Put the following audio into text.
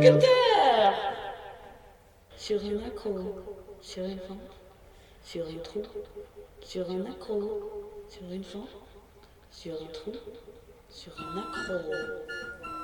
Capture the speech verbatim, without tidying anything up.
agriculteur. Sur un accro, sur une fente, sur un trou, sur un accro, sur une fente, sur un trou, sur un accro.